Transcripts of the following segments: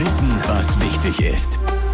Wissen, was wichtig ist.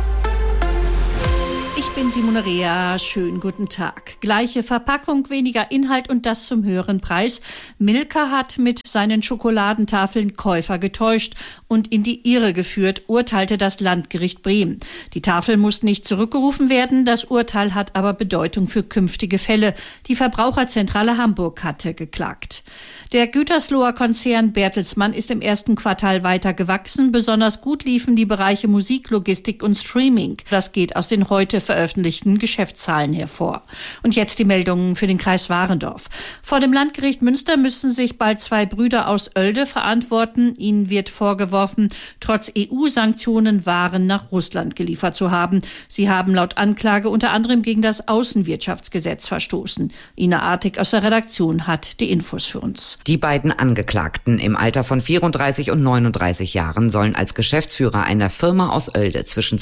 Ich bin Simone Rea, schönen guten Tag. Gleiche Verpackung, weniger Inhalt und das zum höheren Preis. Milka hat mit seinen Schokoladentafeln Käufer getäuscht und in die Irre geführt, urteilte das Landgericht Bremen. Die Tafel muss nicht zurückgerufen werden, das Urteil hat aber Bedeutung für künftige Fälle. Die Verbraucherzentrale Hamburg hatte geklagt. Der Gütersloher Konzern Bertelsmann ist im ersten Quartal weiter gewachsen. Besonders gut liefen die Bereiche Musik, Logistik und Streaming. Das geht aus den heute veröffentlichten Geschäftszahlen hervor. Und jetzt die Meldungen für den Kreis Warendorf. Vor dem Landgericht Münster müssen sich bald 2 Brüder aus Oelde verantworten. Ihnen wird vorgeworfen, trotz EU-Sanktionen Waren nach Russland geliefert zu haben. Sie haben laut Anklage unter anderem gegen das Außenwirtschaftsgesetz verstoßen. Ina Artig aus der Redaktion hat die Infos für uns. Die beiden Angeklagten im Alter von 34 und 39 Jahren sollen als Geschäftsführer einer Firma aus Oelde zwischen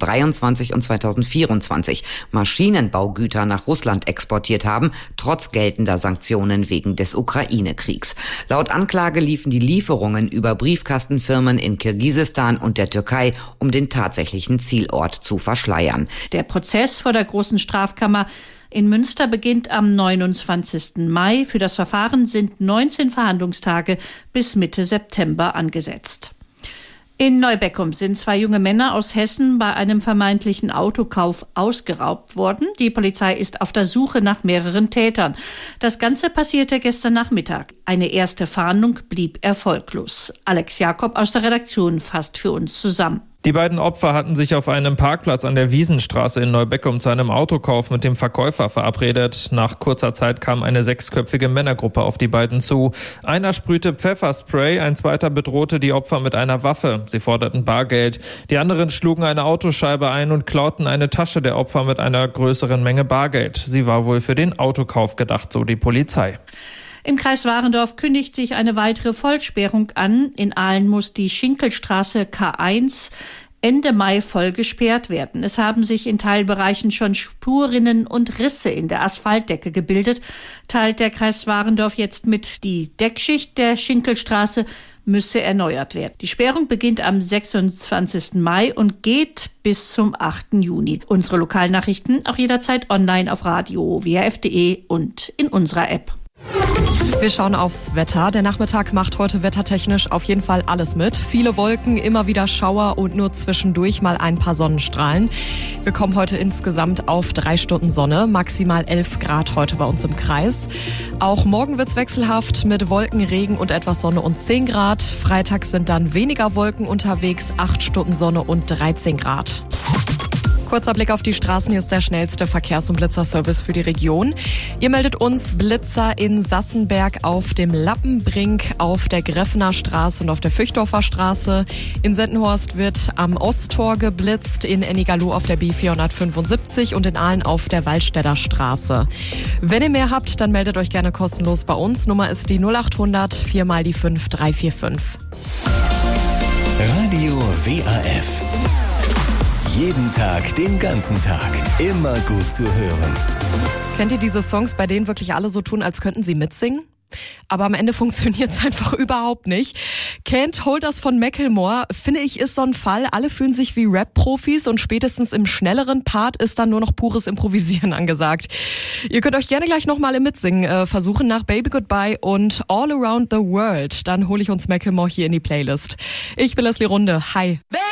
2023 und 2024 Maschinenbaugüter nach Russland exportiert haben, trotz geltender Sanktionen wegen des Ukraine-Kriegs. Laut Anklage liefen die Lieferungen über Briefkastenfirmen in Kirgisistan und der Türkei, um den tatsächlichen Zielort zu verschleiern. Der Prozess vor der Großen Strafkammer in Münster beginnt am 29. Mai. Für das Verfahren sind 19 Verhandlungstage bis Mitte September angesetzt. In Neubeckum sind 2 junge Männer aus Hessen bei einem vermeintlichen Autokauf ausgeraubt worden. Die Polizei ist auf der Suche nach mehreren Tätern. Das Ganze passierte gestern Nachmittag. Eine erste Fahndung blieb erfolglos. Alex Jakob aus der Redaktion fasst für uns zusammen. Die beiden Opfer hatten sich auf einem Parkplatz an der Wiesenstraße in Neubeckum zu einem Autokauf mit dem Verkäufer verabredet. Nach kurzer Zeit kam eine 6-köpfige Männergruppe auf die beiden zu. Einer sprühte Pfefferspray, ein zweiter bedrohte die Opfer mit einer Waffe. Sie forderten Bargeld. Die anderen schlugen eine Autoscheibe ein und klauten eine Tasche der Opfer mit einer größeren Menge Bargeld. Sie war wohl für den Autokauf gedacht, so die Polizei. Im Kreis Warendorf kündigt sich eine weitere Vollsperrung an. In Ahlen muss die Schinkelstraße K1 Ende Mai voll gesperrt werden. Es haben sich in Teilbereichen schon Spurrinnen und Risse in der Asphaltdecke gebildet, teilt der Kreis Warendorf jetzt mit. Die Deckschicht der Schinkelstraße müsse erneuert werden. Die Sperrung beginnt am 26. Mai und geht bis zum 8. Juni. Unsere Lokalnachrichten auch jederzeit online auf Radio WRF.de und in unserer App. Wir schauen aufs Wetter. Der Nachmittag macht heute wettertechnisch auf jeden Fall alles mit. Viele Wolken, immer wieder Schauer und nur zwischendurch mal ein paar Sonnenstrahlen. Wir kommen heute insgesamt auf 3 Stunden Sonne, maximal 11 Grad heute bei uns im Kreis. Auch morgen wird's wechselhaft mit Wolken, Regen und etwas Sonne und 10 Grad. Freitag sind dann weniger Wolken unterwegs, 8 Stunden Sonne und 13 Grad. Kurzer Blick auf die Straßen. Hier ist der schnellste Verkehrs- und Blitzerservice für die Region. Ihr meldet uns Blitzer in Sassenberg auf dem Lappenbrink, auf der Greffener Straße und auf der Füchdorfer Straße. In Sendenhorst wird am Osttor geblitzt, in Ennigerloh auf der B475 und in Ahlen auf der Waldstädter Straße. Wenn ihr mehr habt, dann meldet euch gerne kostenlos bei uns. Nummer ist die 0800 4 mal die 5 345. Radio WRF. Jeden Tag, den ganzen Tag. Immer gut zu hören. Kennt ihr diese Songs, bei denen wirklich alle so tun, als könnten sie mitsingen? Aber am Ende funktioniert es einfach überhaupt nicht. Can't Hold Us von Macklemore, finde ich, ist so ein Fall. Alle fühlen sich wie Rap-Profis und spätestens im schnelleren Part ist dann nur noch pures Improvisieren angesagt. Ihr könnt euch gerne gleich nochmal im Mitsingen versuchen nach Baby Goodbye und All Around the World. Dann hole ich uns Macklemore hier in die Playlist. Ich bin Leslie Runde. Hi.